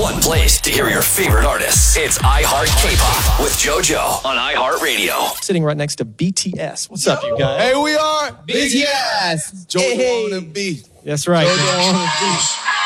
one place to hear your favorite artists. It's iHeart K-Pop with JoJo on iHeartRadio. Sitting right next to BTS. What's up, you guys? Hey, we are BTS. JoJo on the beat. That's right. JoJo on the beat.